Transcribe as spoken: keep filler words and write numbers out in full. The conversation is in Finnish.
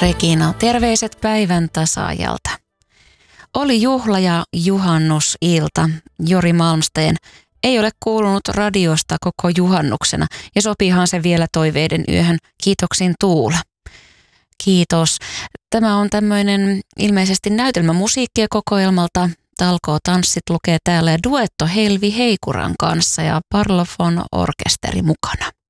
Regina, terveiset päivän tasaajalta. Oli juhla ja juhannusilta. Jori Malmsteen ei ole kuulunut radiosta koko juhannuksena ja sopiihan se vielä toiveiden yöhön. Kiitoksin Tuula. Kiitos. Tämä on tämmöinen ilmeisesti näytelmä musiikkia kokoelmalta. Talkoo tanssit lukee täällä ja duetto Helvi Heikuran kanssa ja Parlophone orkesteri mukana.